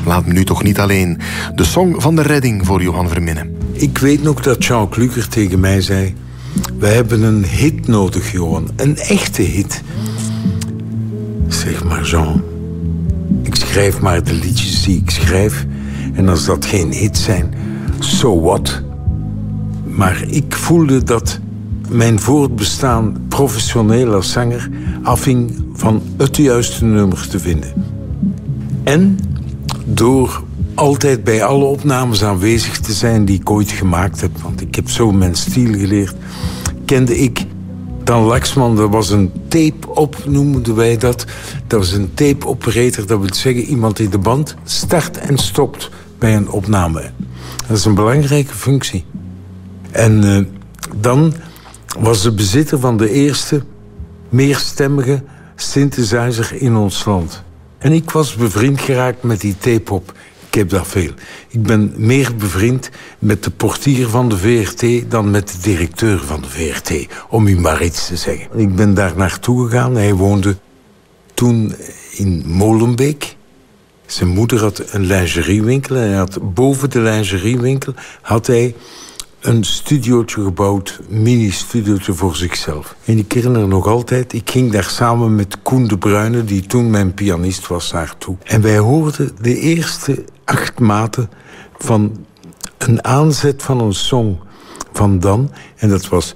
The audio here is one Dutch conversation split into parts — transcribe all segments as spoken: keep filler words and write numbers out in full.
Laat me nu toch niet alleen. De song van de redding voor Johan Verminnen. Ik weet nog dat Jean Kluger tegen mij zei... we hebben een hit nodig, Johan. Een echte hit. Zeg maar, Jean... ik schrijf maar de liedjes die ik schrijf. En als dat geen hit zijn, so what? Maar ik voelde dat mijn voortbestaan professioneel als zanger afhing van het juiste nummer te vinden. En door altijd bij alle opnames aanwezig te zijn die ik ooit gemaakt heb, want ik heb zo mijn stijl geleerd, kende ik Dan Laxman. Dat was een tape-op, noemden wij dat. Dat was een tape-operator, dat wil zeggen iemand die de band start en stopt bij een opname. Dat is een belangrijke functie. En uh, dan was de bezitter van de eerste meerstemmige synthesizer in ons land. En ik was bevriend geraakt met die tape-op. Ik heb dat veel. Ik ben meer bevriend met de portier van de V R T dan met de directeur van de V R T, om u maar iets te zeggen. Ik ben daar naartoe gegaan. Hij woonde toen in Molenbeek. Zijn moeder had een lingeriewinkel. En hij had boven de lingeriewinkel had hij een studiootje gebouwd, een mini-studiootje voor zichzelf. En ik herinner nog altijd, ik ging daar samen met Koen de Bruyne, die toen mijn pianist was, naartoe. En wij hoorden de eerste acht maten van een aanzet van een song van Dan. En dat was...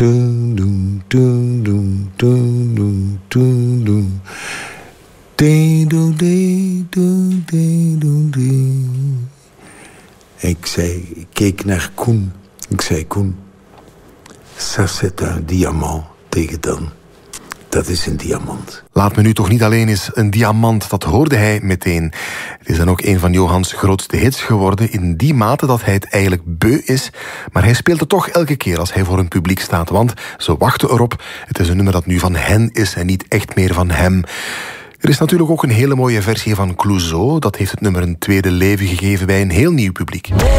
Ik zei, ik keek naar Koen. Ik zei, Koen, ça c'est un diamant, tegen Dan. Dat is een diamant. Laat me nu toch niet alleen eens een diamant, dat hoorde hij meteen. Het is dan ook een van Johans grootste hits geworden, in die mate dat hij het eigenlijk beu is. Maar hij speelt het toch elke keer als hij voor een publiek staat, want ze wachten erop. Het is een nummer dat nu van hen is en niet echt meer van hem. Er is natuurlijk ook een hele mooie versie van Clouseau. Dat heeft het nummer een tweede leven gegeven bij een heel nieuw publiek.